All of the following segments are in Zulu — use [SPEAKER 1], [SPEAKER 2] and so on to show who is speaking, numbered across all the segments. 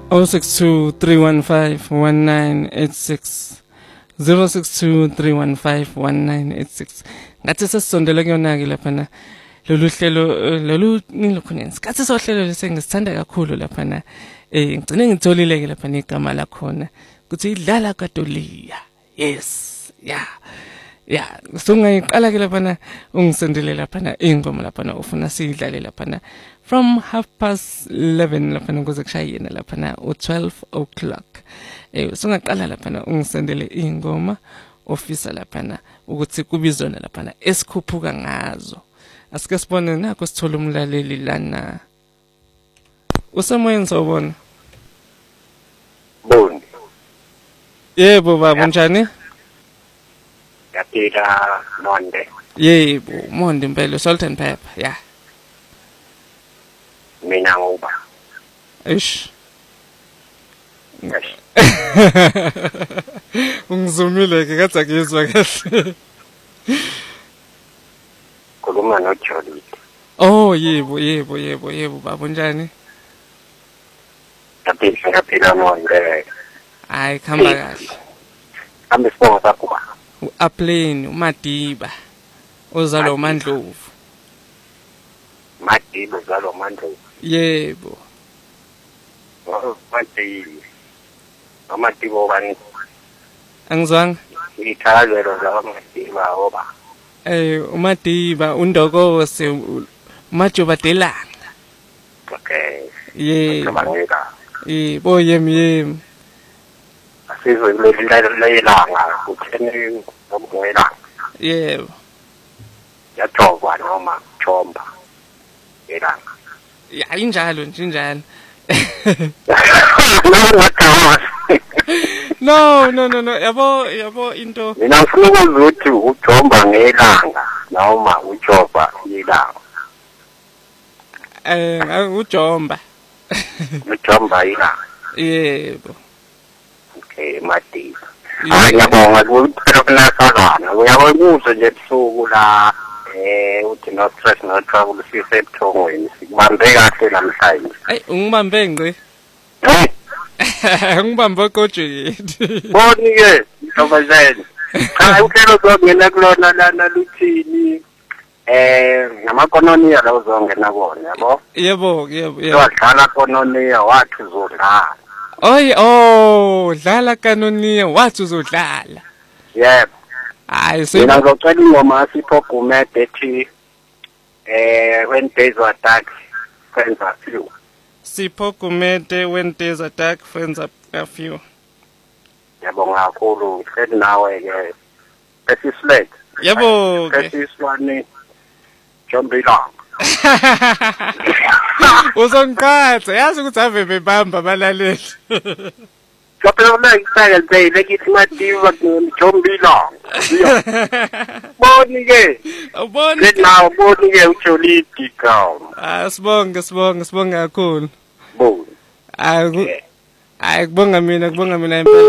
[SPEAKER 1] 062 315 1986 062 315 1986. Ngathi sesisondele kuyona ke lapha na lolu hlelo lolu ngilokhona isikhathi sohlelo lesengisithanda kakhulu lapha na ngicine ngitholile ke lapha igama la khona kuthi idlala kaToliya. Yes, yeah. Yeah, so ngayiqala ke lapha na ungisendele lapha na ingoma lapha na ufuna sidlale lapha na from 11:30 lapha na kuze kushaye yena lapha na 12:00. So ngaqala lapha na ungisendele ingoma ofisa lapha na ukuthi kubizona lapha na esikhuphuka ngazo. Asike sibone nakho sithola umlaleli lana. Usemoyeni sawubona?
[SPEAKER 2] Boni.
[SPEAKER 1] Yebo baba njani?
[SPEAKER 2] Yaphila Monde.
[SPEAKER 1] Yebo, Monde impela salt and pepper, yeah.
[SPEAKER 2] Mina ngoba.
[SPEAKER 1] Eish.
[SPEAKER 2] Yes.
[SPEAKER 1] Ungizumile ke kathi akuyizwa kahle.
[SPEAKER 2] Khuluma noJolly.
[SPEAKER 1] Oh yebo baba njani?
[SPEAKER 2] Yaphila Monde.
[SPEAKER 1] Hayi khamba kahle.
[SPEAKER 2] Kambe sibonga sakho.
[SPEAKER 1] Uaplane uMadiba ozalo uMandlovu.
[SPEAKER 2] Madiba ozalo uMandlovu.
[SPEAKER 1] Yebo.
[SPEAKER 2] Oh, Madiba. Amadiba obani?
[SPEAKER 1] Angizwanga?
[SPEAKER 2] Ithakazelo zaMadiba oba.
[SPEAKER 1] uMadiba uNdokose uMajoba Delanga.
[SPEAKER 2] Okay.
[SPEAKER 1] Yebo. Yebo yemi.
[SPEAKER 2] Asizwe lelanga utheni ngomwela.
[SPEAKER 1] Yebo.
[SPEAKER 2] Yathoba noma chomba. Elanga.
[SPEAKER 1] Ya injalo njalo. No. Yabo into.
[SPEAKER 2] Mina ngifuna ukuthi ujomba ngelanga noma ujoba ilanga.
[SPEAKER 1] Ujomba.
[SPEAKER 2] Ujomba ilanga.
[SPEAKER 1] Yebo.
[SPEAKER 2] Okay, Madiba. Ngiyabonga ukuthi nasakana. Uyabuza nje ebusuku la uthi no stress no trouble sisebuthongweni. Sikubambe kahle namhlanje.
[SPEAKER 1] Hey, ungibambe ngqe. Ngibambe kojethi.
[SPEAKER 2] Boni ke, ntombazane. Cha uhlelo zongena kulona lana luthini? Ngamakononiya la uzongena kona, yabo?
[SPEAKER 1] Yebo.
[SPEAKER 2] Wadlala kononiya wathi uzodlala.
[SPEAKER 1] Dlala kanoniya wathi uzodlala.
[SPEAKER 2] Yebo.
[SPEAKER 1] Hayi so
[SPEAKER 2] mina ngocela ingoma Sipho Gumede ethi when days were dark friends are few.
[SPEAKER 1] Sipho Gumede when days are dark friends are few.
[SPEAKER 2] Yabonga kakhulu sithi nawe ke esislet.
[SPEAKER 1] Yebo ke.
[SPEAKER 2] Esiswani Jombilanga.
[SPEAKER 1] Uzonqatha yazi ukuthi ave bebamba abalaleli.
[SPEAKER 2] Phela ngicela nje lekithi Madiba Jombilanga. Boni ke.
[SPEAKER 1] Uboni.
[SPEAKER 2] Sithi nawe boni ke uJolly Dikau.
[SPEAKER 1] Sibonge kakhulu.
[SPEAKER 2] Boni.
[SPEAKER 1] Kubonga mina impela.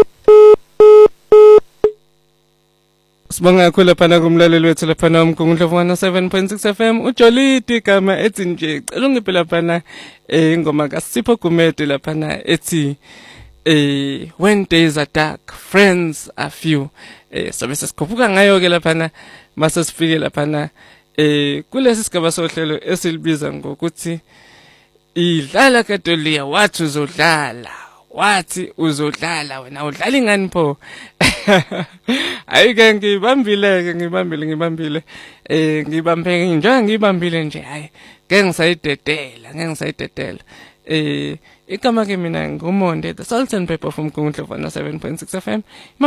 [SPEAKER 1] Sibonga kakhulu lapha kumlaleli wethu lapha uMgungundlovu 7.6 FM uJolly igama ethi nje cela ungiphe lapha ingoma kaSipho Gumede lapha ethi when days are dark friends are few. Sobe sesikhuphuka ngayo ke lapha mase sifike lapha kulesi sigaba sohlelo esilibiza ngokuthi idlala kaToliya wathi uzodlala wena udlala ingani pho. Ayike ngibambile ngibambe njengoba ngibambile nje hayi ngeke ngisayidedela igama ke mina nguMonde the Salt and Pepper from Mgungundlovu 7.6 FM.